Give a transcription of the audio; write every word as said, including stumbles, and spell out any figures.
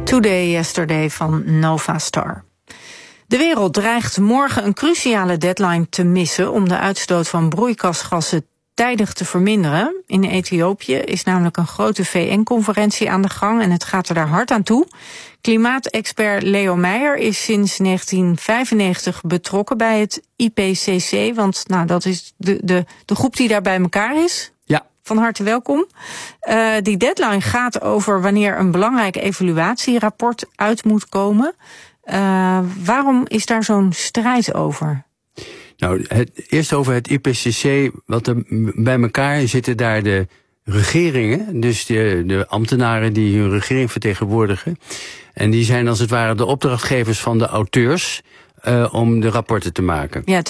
Today, Yesterday van Nova Star. De wereld dreigt morgen een cruciale deadline te missen om de uitstoot van broeikasgassen tijdig te verminderen. In Ethiopië is namelijk een grote V N-conferentie aan de gang en het gaat er daar hard aan toe. Klimaatexpert Leo Meijer is sinds negentien vijfennegentig betrokken bij het I P C C, want nou, dat is de, de, de groep die daar bij elkaar is. Ja. Van harte welkom. Uh, die deadline gaat over wanneer een belangrijk evaluatierapport uit moet komen. Uh, waarom is daar zo'n strijd over? Nou, het, eerst over het I P C C. Wat er bij elkaar zitten daar de regeringen, dus de, de ambtenaren die hun regering vertegenwoordigen. En die zijn als het ware de opdrachtgevers van de auteurs uh, om de rapporten te maken. Ja,